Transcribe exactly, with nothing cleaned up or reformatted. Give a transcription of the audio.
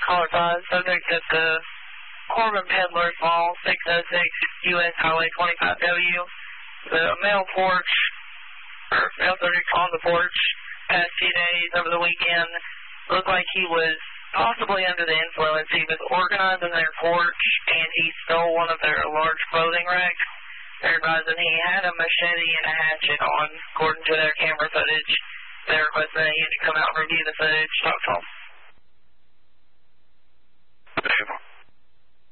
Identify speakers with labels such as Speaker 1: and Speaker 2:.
Speaker 1: Caller five, subject at the Corbin Peddlers Mall, six oh six U S Highway twenty-five W. The male porch, or male subject on the porch, past few days over the weekend, looked like he was possibly under the influence. He was organizing their porch, and he stole one of their large clothing racks. They're advising he had a machete and a hatchet on, according to their camera footage. They're requesting that you to come out and review the footage. Talk to them.